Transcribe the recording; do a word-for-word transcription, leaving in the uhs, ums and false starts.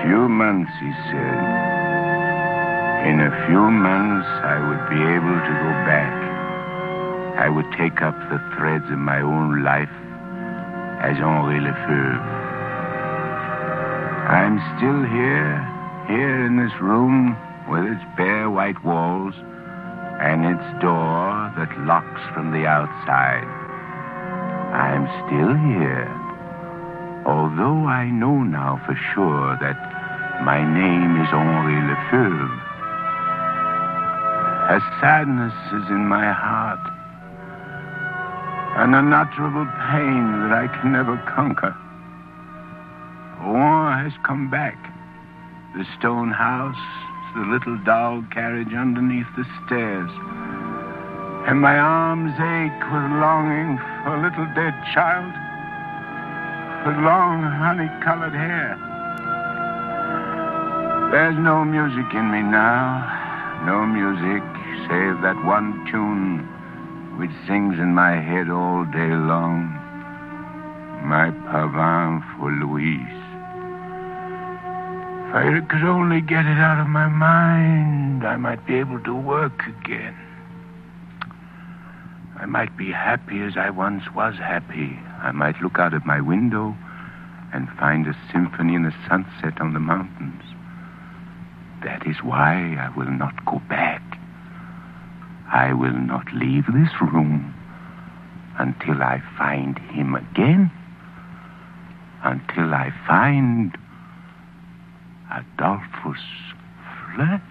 few months, he said. In a few months, I would be able to go back. I would take up the threads of my own life as Henri Lefebvre. I'm still here, here in this room with its bare white walls and its door that locks from the outside. I'm still here, although I know now for sure that my name is Henri Lefebvre. A sadness is in my heart, an unutterable pain that I can never conquer. War has come back. The stone house, the little dog carriage underneath the stairs. And my arms ache with longing for a little dead child with long honey-colored hair. There's no music in me now, no music save that one tune which sings in my head all day long, my pavane for Louise. If I could only get it out of my mind, I might be able to work again. I might be happy as I once was happy. I might look out of my window and find a symphony in the sunset on the mountains. That is why I will not go back. I will not leave this room until I find him again. Until I find Adolphus Fleur.